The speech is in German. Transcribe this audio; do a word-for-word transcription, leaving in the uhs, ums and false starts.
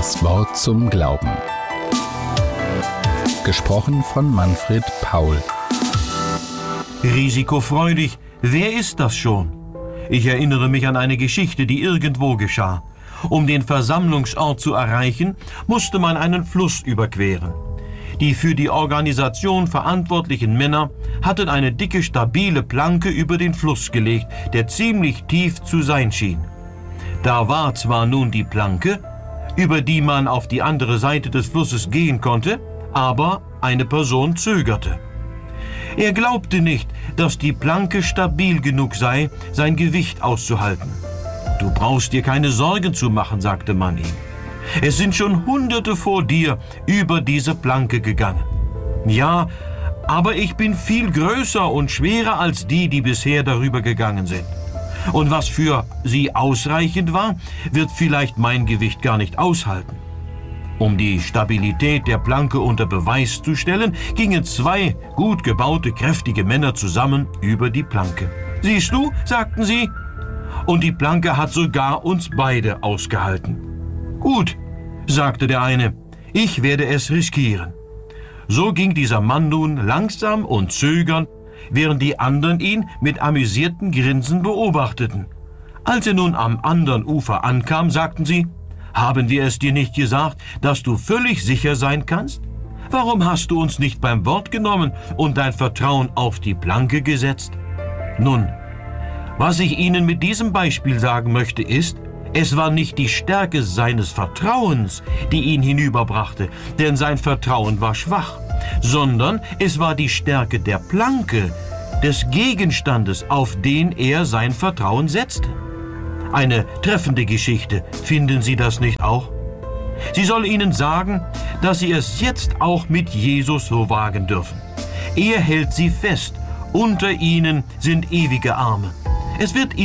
Das Wort zum Glauben. Gesprochen von Manfred Paul. Risikofreudig, wer ist das schon? Ich erinnere mich an eine Geschichte, die irgendwo geschah. Um den Versammlungsort zu erreichen, musste man einen Fluss überqueren. Die für die Organisation verantwortlichen Männer hatten eine dicke, stabile Planke über den Fluss gelegt, der ziemlich tief zu sein schien. Da war zwar nun die Planke, über die man auf die andere Seite des Flusses gehen konnte, aber eine Person zögerte. Er glaubte nicht, dass die Planke stabil genug sei, sein Gewicht auszuhalten. »Du brauchst dir keine Sorgen zu machen«, sagte man ihm. »Es sind schon Hunderte vor dir über diese Planke gegangen.« »Ja, aber ich bin viel größer und schwerer als die, die bisher darüber gegangen sind. Und was für sie ausreichend war, wird vielleicht mein Gewicht gar nicht aushalten.« Um die Stabilität der Planke unter Beweis zu stellen, gingen zwei gut gebaute, kräftige Männer zusammen über die Planke. »Siehst du«, sagten sie, »und die Planke hat sogar uns beide ausgehalten.« »Gut«, sagte der eine, »ich werde es riskieren.« So ging dieser Mann nun langsam und zögernd, während die anderen ihn mit amüsierten Grinsen beobachteten. Als er nun am anderen Ufer ankam, sagten sie, »Haben wir es dir nicht gesagt, dass du völlig sicher sein kannst? Warum hast du uns nicht beim Wort genommen und dein Vertrauen auf die Planke gesetzt?« Nun, was ich Ihnen mit diesem Beispiel sagen möchte, ist, es war nicht die Stärke seines Vertrauens, die ihn hinüberbrachte, denn sein Vertrauen war schwach, sondern es war die Stärke der Planke, des Gegenstandes, auf den er sein Vertrauen setzte. Eine treffende Geschichte, finden Sie das nicht auch? Sie soll Ihnen sagen, dass Sie es jetzt auch mit Jesus so wagen dürfen. Er hält Sie fest, unter Ihnen sind ewige Arme. Es wird